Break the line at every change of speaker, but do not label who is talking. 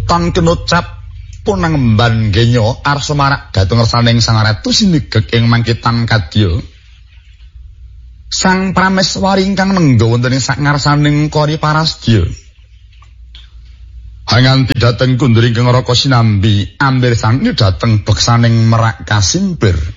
Tan kenucap punang emban genyo arsa marak dhateng ngersaning Sang Ratu sinigeg ing mangkitan kadya. Sang Prameswari ingkang nengga wonten ing sakarsaning kori parasdya. Hanganti dhateng kundur ingkang raka sinambi ambir sami dhateng beksaning Merak Kasimpir.